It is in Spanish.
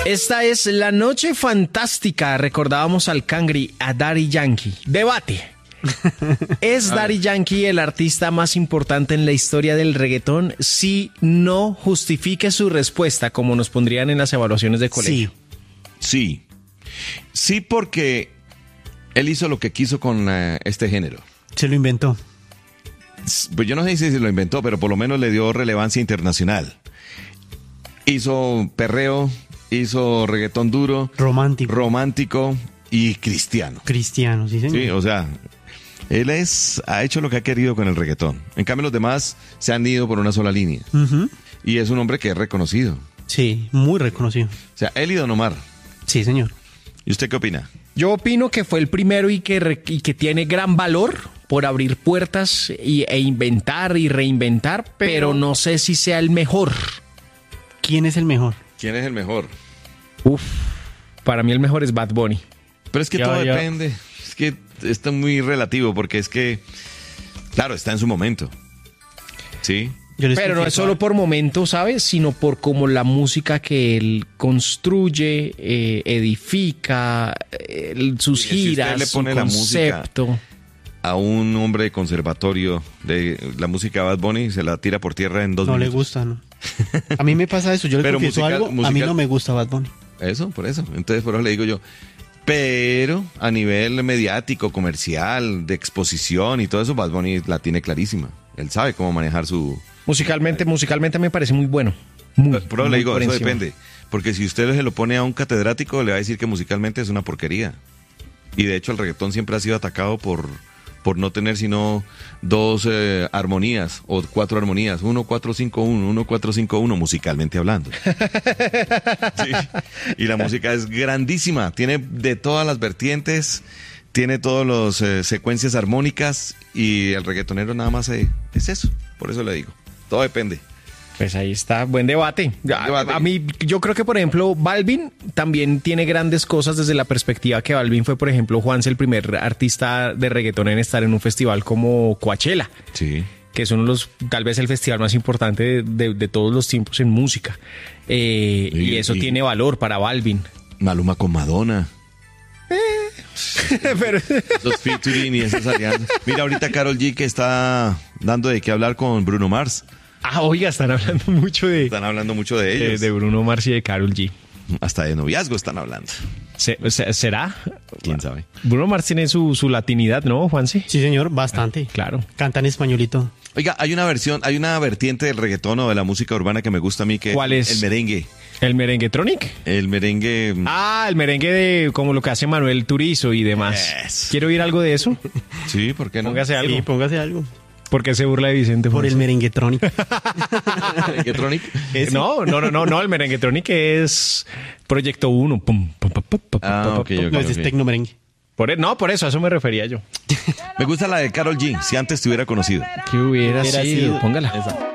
Esta es La Noche Fantástica. Recordábamos al Cangri, a Daddy Yankee. Debate. ¿Es Daddy Yankee el artista más importante en la historia del reggaetón? Si no, justifique su respuesta, como nos pondrían en las evaluaciones de colegio. Sí, porque él hizo lo que quiso con este género. Se lo inventó. Pues yo no sé si se lo inventó, pero por lo menos le dio relevancia internacional. Hizo perreo, hizo reggaetón duro, romántico y cristiano. Cristiano, sí, señor. Sí, o sea, él ha hecho lo que ha querido con el reggaetón. En cambio, los demás se han ido por una sola línea. Uh-huh. Y es un hombre que es reconocido. Sí, muy reconocido. O sea, él y Don Omar. Sí, señor. ¿Y usted qué opina? Yo opino que fue el primero y que tiene gran valor por abrir puertas e inventar y reinventar, pero no sé si sea el mejor. ¿Quién es el mejor? ¿Quién es el mejor? Para mí el mejor es Bad Bunny. Pero es que todo depende. Es que está muy relativo porque es que, claro, está en su momento. Sí. Pero no es solo por momento, ¿sabes? Sino por como la música que él construye, edifica, sus giras, si usted le pone su la concepto. Música a un hombre de conservatorio de la música de Bad Bunny, se la tira por tierra en 2 minutos. No le gusta, ¿no? A mí me pasa eso. Yo le confieso algo, a mí no me gusta Bad Bunny. Eso, por eso. Entonces, por eso le digo yo. Pero a nivel mediático, comercial, de exposición y todo eso, Bad Bunny la tiene clarísima. Él sabe cómo manejar su... Musicalmente me parece muy bueno. Pero le digo, eso depende. Porque si usted se lo pone a un catedrático, le va a decir que musicalmente es una porquería. Y de hecho el reggaetón siempre ha sido atacado por no tener sino 2 armonías o 4 armonías. 1, 4, 5, 1, 1, 4, 5, 1, musicalmente hablando. Sí. Y la música es grandísima. Tiene de todas las vertientes, tiene todas las secuencias armónicas y el reggaetonero nada más es eso. Por eso le digo. Todo depende. Pues ahí está, buen debate. A mí, yo creo que, por ejemplo, Balvin también tiene grandes cosas desde la perspectiva que Balvin fue, por ejemplo, Juanse, el primer artista de reggaetón en estar en un festival como Coachella. Sí. Que es uno de los, tal vez el festival más importante de todos los tiempos en música. Y eso tiene valor para Balvin. Maluma con Madonna. Pero... Los featuring y esas alianzas. Mira, ahorita Karol G que está dando de qué hablar con Bruno Mars. Oiga, están hablando mucho de ellos. De Bruno Mars y de Karol G. Hasta de noviazgo están hablando. ¿Será? ¿Quién sabe? Bruno Mars tiene su latinidad, ¿no, Juanse? Sí, señor, bastante. Claro. Canta en españolito. Oiga, hay una vertiente del reggaetón o de la música urbana que me gusta a mí, que ¿cuál es? El merengue. ¿El merenguetronic? El merengue... el merengue de como lo que hace Manuel Turizo y demás. Yes. ¿Quiere oír algo de eso? Sí, ¿por qué no? Póngase algo. Sí, póngase algo. ¿Por qué se burla de Vicente Fox? Por el merenguetronic. ¿Merenguetronic? No, el merenguetronic es Proyecto 1. Okay. No, ese es tecno merengue. Por eso, a eso me refería yo. Me gusta la de Karol G, si antes te hubiera conocido. ¿Qué hubiera sido? Póngala. Esa.